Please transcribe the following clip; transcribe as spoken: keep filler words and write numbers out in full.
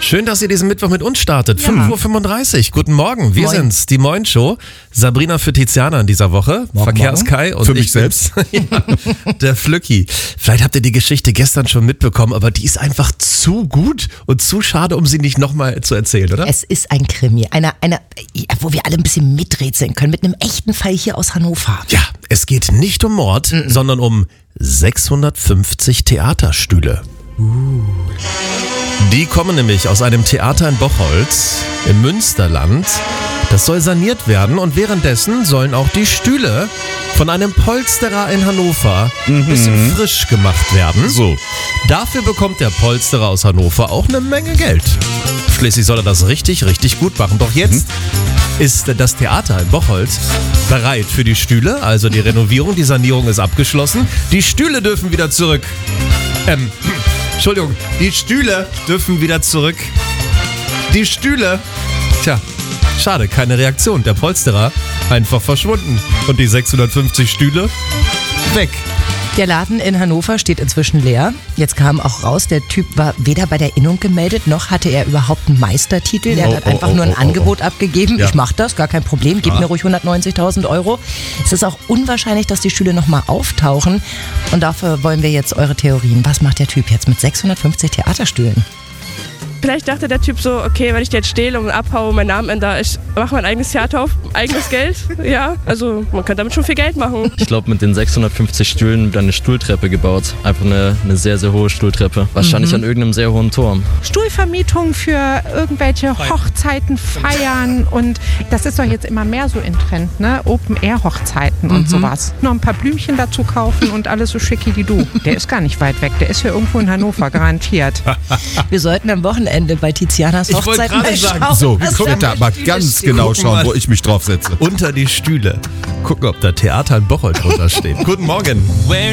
Schön, dass ihr diesen Mittwoch mit uns startet. Ja. fünf Uhr fünfunddreißig. Guten Morgen. Wir Moin. sind's, die Moin Show. Sabrina für Tiziana in dieser Woche. Morgen, Verkehrskai und Für ich mich selbst. ja, der Flücki. Vielleicht habt ihr die Geschichte gestern schon mitbekommen, aber die ist einfach zu gut und zu schade, um sie nicht nochmal zu erzählen, oder? Es ist ein Krimi, eine, eine, ja, wo wir alle ein bisschen miträtseln können, mit einem echten Fall hier aus Hannover. Ja, es geht nicht um Mord, Mhm. sondern um sechshundertfünfzig Theaterstühle. Uh. Die kommen nämlich aus einem Theater in Bocholt im Münsterland. Das soll saniert werden und währenddessen sollen auch die Stühle von einem Polsterer in Hannover ein bisschen frisch gemacht werden. So. Dafür bekommt der Polsterer aus Hannover auch eine Menge Geld. Schließlich soll er das richtig, richtig gut machen. Doch jetzt ist das Theater in Bocholt bereit für die Stühle. Also die Renovierung, die Sanierung ist abgeschlossen. Die Stühle dürfen wieder zurück. Ähm, Entschuldigung, die Stühle dürfen wieder zurück. Die Stühle. Tja, schade, keine Reaktion. Der Polsterer einfach verschwunden. Und die sechshundertfünfzig Stühle weg. Der Laden in Hannover steht inzwischen leer. Jetzt kam auch raus, der Typ war weder bei der Innung gemeldet, noch hatte er überhaupt einen Meistertitel. Der Oh, hat oh, einfach oh, nur ein oh, oh, Angebot abgegeben. Ja. Ich mach das, gar kein Problem, gib mir ruhig hundertneunzigtausend Euro. Es ist auch unwahrscheinlich, dass die Stühle nochmal auftauchen. Und dafür wollen wir jetzt eure Theorien. Was macht der Typ jetzt mit sechshundertfünfzig Theaterstühlen? Vielleicht dachte der Typ so, okay, wenn ich die jetzt stehle und abhaue, meinen Namen ändere, ich mache mein eigenes Theater auf, eigenes Geld. Ja, also man kann damit schon viel Geld machen. Ich glaube, mit den sechshundertfünfzig Stühlen wird eine Stuhltreppe gebaut. Einfach eine, eine sehr, sehr hohe Stuhltreppe. Wahrscheinlich an irgendeinem sehr hohen Turm. Stuhlvermietung für irgendwelche Hochzeiten, Feiern und das ist doch jetzt immer mehr so in Trend, ne? Open-Air-Hochzeiten und sowas. Noch ein paar Blümchen dazu kaufen und alles so schicki wie du. Der ist gar nicht weit weg, der ist hier irgendwo in Hannover, garantiert. Wir sollten am Wochenende bei Tizianas Ich wollte Hochzeit gerade mal sagen, schauen, So, was ich da werde da für mal Stühle ganz stehen. genau Gucken schauen, mal. wo ich mich draufsetze. Unter die Stühle. Gucken, ob da Theater in Bocholt drunter steht. Guten Morgen.